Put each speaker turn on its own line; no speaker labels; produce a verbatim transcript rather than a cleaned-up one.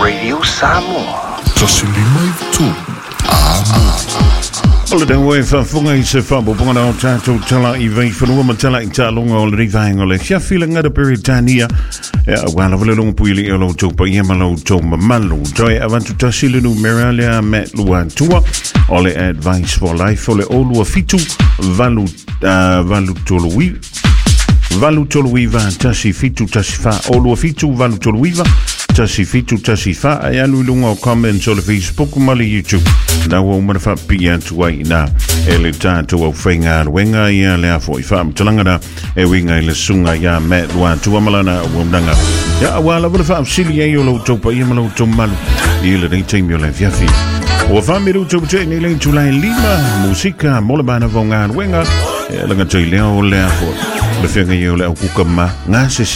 Radio Samoa.
Tasilima tu. Amo.
Ola den way fa funga I se fa bo ponga o tato tala I vai fanua matala I talonga o le vainga le sia feeling at Britania ya wala vole long puili o lo topa I malo to malu joy avantu tasile no meralia met luan tua ole advice for life ole olu fitu valu valu tolui valu toluiva tasi fitu tasi fa olu fitu valu toluiva tasi fitu tasi fa ai alu lunga comments o le Facebook ma le YouTube na wo ma fa pia tu ai na ele tanto o fenga wenga ia le afo I fa mtalanga na e winga ile sunga ya me lua tu malana wo ndanga ya wala wo fa sili ai o lo topa ia malo to malu ile nei time yo le fiafi o fa miru tu tu nei le tu lai lima musika mo le bana vonga wenga e langa tu le o le afo le fenga yo le ku kama nga se